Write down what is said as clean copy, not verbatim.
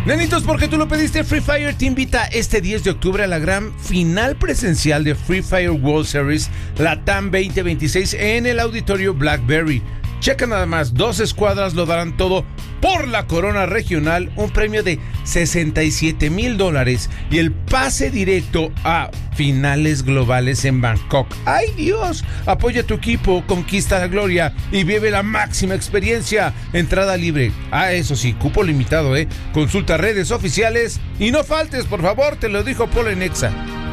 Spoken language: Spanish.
Nenitos, porque tú lo pediste, Free Fire te invita este 10 de octubre a la gran final presencial de Free Fire World Series LATAM 2026 en el auditorio Blackberry. Checa nada más, 2 escuadras lo darán todo por la corona regional, un premio de $67,000 y el pase directo a finales globales en Bangkok. ¡Ay, Dios! Apoya a tu equipo, conquista la gloria y vive la máxima experiencia. Entrada libre. Eso sí, cupo limitado, Consulta redes oficiales y no faltes, por favor, te lo dijo Polo en Exa.